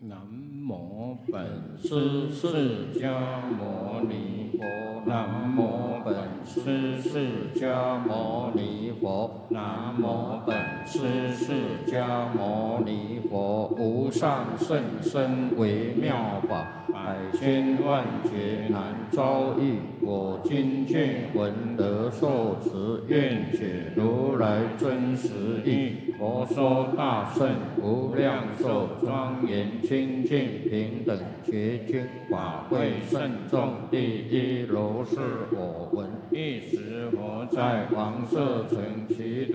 南无本师释迦牟尼佛，南无本师释迦牟尼佛，南无本师释迦牟尼佛。无上甚深微妙法，百千万劫难遭遇。我今见闻得受持，愿解如来真实义。佛说大圣无量寿庄严清净平等觉经法会慎重第一如是我闻。一时佛在王舍城其